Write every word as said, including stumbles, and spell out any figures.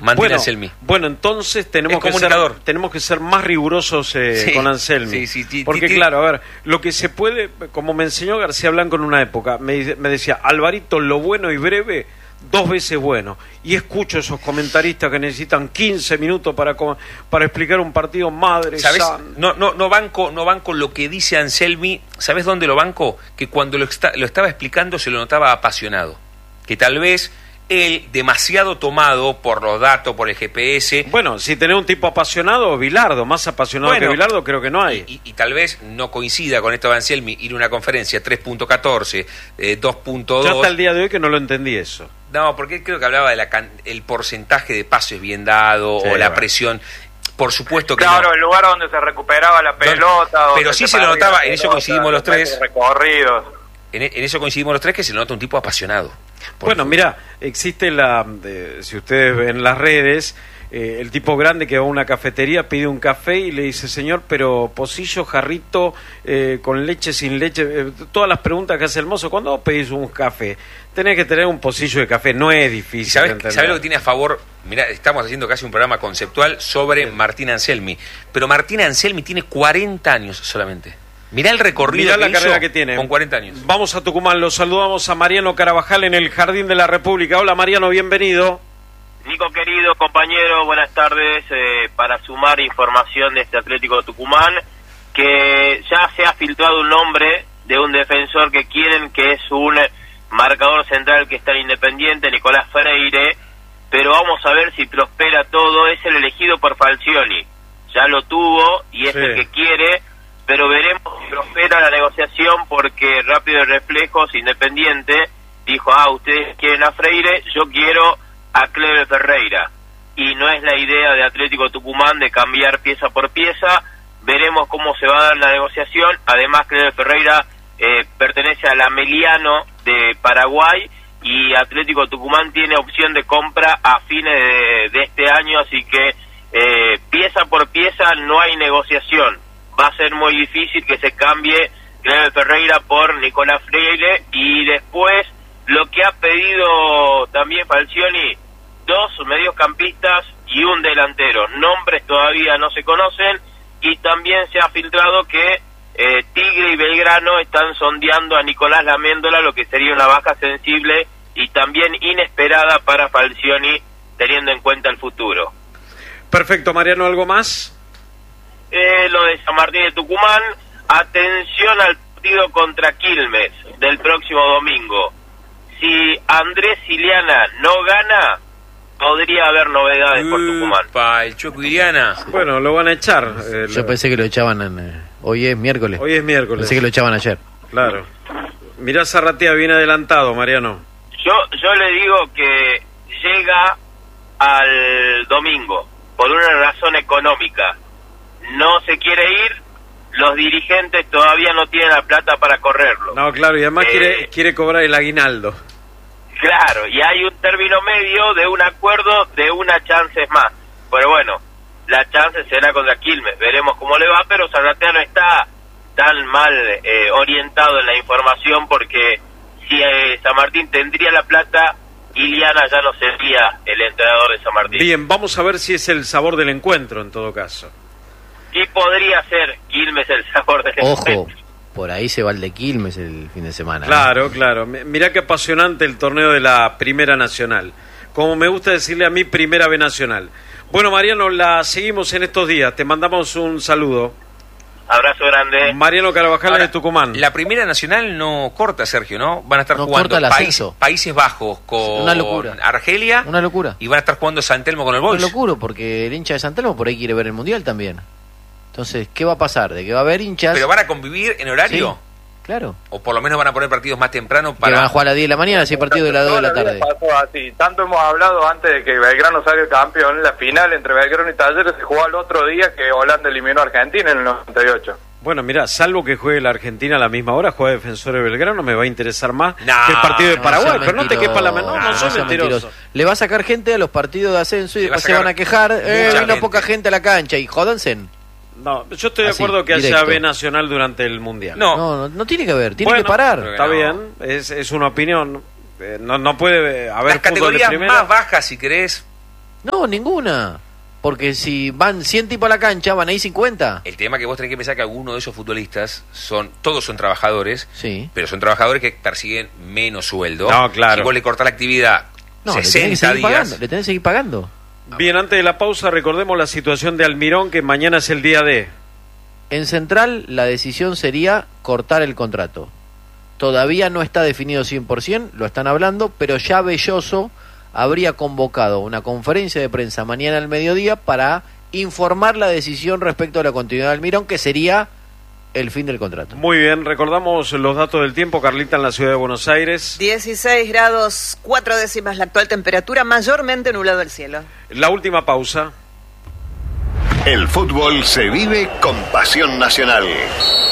Martín bueno, Anselmi. Bueno, entonces tenemos es que, ser, comunicador. tenemos que ser más rigurosos eh, Sí, con Anselmi. sí, sí, sí, porque sí, claro, a ver, lo que se puede, como me enseñó García Blanco en una época, me, me decía, Alvarito, lo bueno y breve, dos veces bueno. Y escucho esos comentaristas que necesitan quince minutos para, para explicar un partido, madre ¿Sabes? san... No, no, no banco, no banco lo que dice Anselmi. ¿Sabes dónde lo banco? Que cuando lo, está, lo estaba explicando se lo notaba apasionado. Que tal vez él, demasiado tomado por los datos, por el G P S... Bueno, si tenés un tipo apasionado, Bilardo, más apasionado bueno, que Bilardo creo que no hay. Y, y, y tal vez no coincida con esto de Anselmi, ir a una conferencia tres punto catorce, eh, dos punto dos... Yo hasta el día de hoy que no lo entendí eso. No, porque él creo que hablaba del el porcentaje de pases bien dado, sí, o la bueno. presión... Por supuesto que claro, no. el lugar donde se recuperaba la pelota... No, pero sí se, se lo notaba, en eso coincidimos los tres... Recorridos. En, en eso coincidimos los tres, que se le nota un tipo apasionado. Bueno, mira, existe la, eh, si ustedes ven las redes, eh, el tipo grande que va a una cafetería, pide un café y le dice, señor, pero pocillo, jarrito, eh, con leche, sin leche, eh, todas las preguntas que hace el mozo. Cuando vos pedís un café, tenés que tener un pocillo de café, no es difícil. ¿Sabes, ¿sabes lo que tiene a favor? Mirá, estamos haciendo casi un programa conceptual sobre sí. Martín Anselmi, pero Martín Anselmi tiene cuarenta años solamente. Mirá el recorrido Mirá la que carrera hizo que tiene. Con cuarenta años. Vamos a Tucumán, los saludamos a Mariano Carabajal en el Jardín de la República. Hola Mariano, bienvenido. Nico querido, compañero, buenas tardes. Eh, para sumar información de este Atlético de Tucumán, que ya se ha filtrado un nombre de un defensor que quieren, que es un marcador central que está en Independiente, Nicolás Freire, pero vamos a ver si prospera todo. Es el elegido por Falcioni, ya lo tuvo y es sí. el que quiere, pero veremos si prospera la negociación, porque Rápido de Reflejos, Independiente, dijo, ah, ustedes quieren a Freire, yo quiero a Cleber Ferreira, y no es la idea de Atlético Tucumán de cambiar pieza por pieza. Veremos cómo se va a dar la negociación. Además, Cleber Ferreira eh, pertenece al Ameliano de Paraguay, y Atlético Tucumán tiene opción de compra a fines de, de este año, así que eh, pieza por pieza no hay negociación. Va a ser muy difícil que se cambie Cleber Ferreira por Nicolás Freire. Y después, lo que ha pedido también Falcioni, dos mediocampistas y un delantero. Nombres todavía no se conocen, y también se ha filtrado que eh, Tigre y Belgrano están sondeando a Nicolás Laméndola, lo que sería una baja sensible y también inesperada para Falcioni, teniendo en cuenta el futuro. Perfecto, Mariano, ¿algo más? Eh, lo de San Martín de Tucumán, atención al partido contra Quilmes del próximo domingo. Si Andrés Iliana no gana, podría haber novedades uh, por Tucumán. Pa, el Choco Iliana. Bueno, lo van a echar. Eh, Yo lo... pensé que lo echaban en, eh, hoy es miércoles. Hoy es miércoles. Pensé que lo echaban ayer. Claro. Mirá, Zarratea viene adelantado, Mariano. Yo, yo le digo que llega al domingo por una razón económica. No se quiere ir, los dirigentes todavía no tienen la plata para correrlo. No, claro, y además eh, quiere, quiere cobrar el aguinaldo. Claro, y hay un término medio de un acuerdo de una chance más. Pero bueno, la chance será contra Quilmes, veremos cómo le va, pero Zarratea no está tan mal eh, orientado en la información, porque si eh, San Martín tendría la plata, Iliana ya no sería el entrenador de San Martín. Bien, vamos a ver si es el sabor del encuentro en todo caso. Y podría ser Quilmes el sabor del Ojo, encuentro. Por ahí se va el de Quilmes el fin de semana. Claro, ¿eh? claro. Mirá qué apasionante el torneo de la Primera Nacional. Como me gusta decirle a mí, Primera B Nacional. Bueno, Mariano, la seguimos en estos días. Te mandamos un saludo. Abrazo grande. Mariano Carabajal de Tucumán. La Primera Nacional no corta, Sergio, ¿no? Van a estar no jugando país, Países Bajos con Una locura. Argelia. Una locura. Y van a estar jugando San Telmo con el Boys. Una locura, porque el hincha de San Telmo por ahí quiere ver el Mundial también. Entonces, ¿qué va a pasar? ¿De que va a haber hinchas? ¿Pero van a convivir en horario? Sí. Claro. O por lo menos van a poner partidos más temprano para... Que van a jugar a las diez de la mañana, así partido de las dos de la tarde. Pasó así. Tanto hemos hablado antes de que Belgrano salga campeón. La final entre Belgrano y Talleres se jugó el otro día que Holanda eliminó a Argentina en el noventa y ocho. Bueno, mira, salvo que juegue la Argentina a la misma hora, juega Defensor de Belgrano, me va a interesar más no, que el partido de Paraguay. No, pero no te quepa la menor, no, no soy mentiroso. mentiroso. Le va a sacar gente a los partidos de ascenso y Le después se van a quejar. Eh, vino gente. poca gente a la cancha y jódanse. No, yo estoy de Así, acuerdo que directo. haya B Nacional durante el Mundial. No, No, no, no tiene que haber, tiene bueno, que parar. Está no. bien, es, es una opinión. Eh, no, no puede haber las fútbol de categorías primera. más bajas, si querés, No, ninguna. Porque si van cien tipos a la cancha, van ahí cincuenta. El tema que vos tenés que pensar que algunos de esos futbolistas son, todos son trabajadores, Sí. pero son trabajadores que persiguen menos sueldo. No, claro. Si vos le cortás la actividad No, le tenés que sesenta seguir días, pagando. Le tenés que seguir pagando. Bien, antes de la pausa, recordemos la situación de Almirón, que mañana es el día de... En Central, la decisión sería cortar el contrato. Todavía no está definido cien por ciento, lo están hablando, pero ya Belloso habría convocado una conferencia de prensa mañana al mediodía para informar la decisión respecto a la continuidad de Almirón, que sería el fin del contrato. Muy bien, recordamos los datos del tiempo, Carlita, en la ciudad de Buenos Aires. dieciséis grados, cuatro décimas la actual temperatura, mayormente nublado el cielo. La última pausa. El fútbol se vive con pasión nacional.